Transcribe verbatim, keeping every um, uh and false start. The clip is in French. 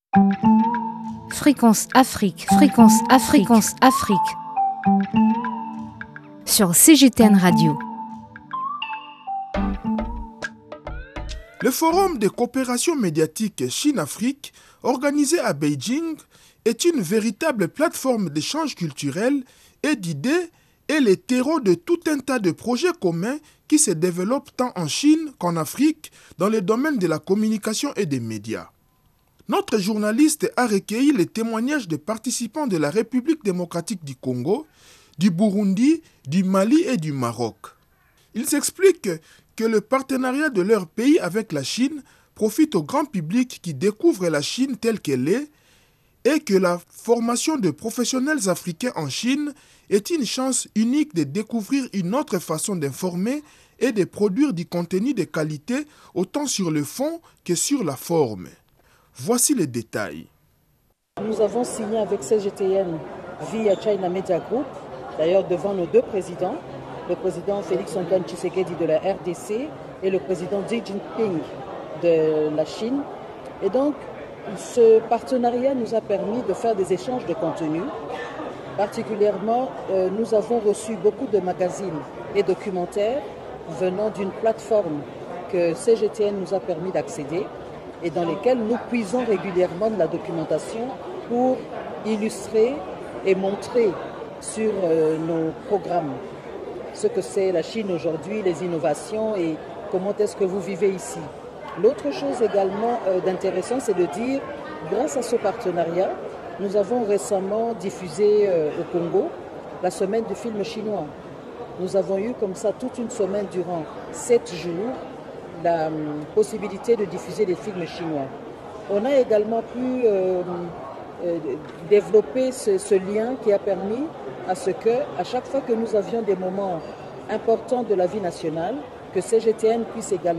Fréquence Afrique, Fréquence Afrique, Fréquence Afrique. Sur C G T N Radio. Le Forum de coopération médiatique Chine-Afrique, organisé à Beijing, est une véritable plateforme d'échange culturel et d'idées et les terreaux de tout un tas de projets communs qui se développent tant en Chine qu'en Afrique dans le domaine de la communication et des médias. Notre journaliste a recueilli les témoignages des participants de la République démocratique du Congo, du Burundi, du Mali et du Maroc. Ils expliquent que le partenariat de leur pays avec la Chine profite au grand public qui découvre la Chine telle qu'elle est et que la formation de professionnels africains en Chine est une chance unique de découvrir une autre façon d'informer et de produire du contenu de qualité autant sur le fond que sur la forme. Voici les détails. Nous avons signé avec C G T N via China Media Group, d'ailleurs devant nos deux présidents, le président Félix-Antoine Tshisekedi de la R D C et le président Xi Jinping de la Chine. Et donc, ce partenariat nous a permis de faire des échanges de contenu. Particulièrement, euh, nous avons reçu beaucoup de magazines et documentaires venant d'une plateforme que C G T N nous a permis d'accéder et dans lesquels nous puisons régulièrement de la documentation pour illustrer et montrer sur euh, nos programmes ce que c'est la Chine aujourd'hui, les innovations et comment est-ce que vous vivez ici. L'autre chose également euh, d'intéressant, c'est de dire, grâce à ce partenariat, nous avons récemment diffusé euh, au Congo la semaine du film chinois. Nous avons eu comme ça toute une semaine durant sept jours la euh, possibilité de diffuser des films chinois. On a également pu euh, euh, développer ce, ce lien qui a permis à ce que, à chaque fois que nous avions des moments importants de la vie nationale, que C G T N puisse également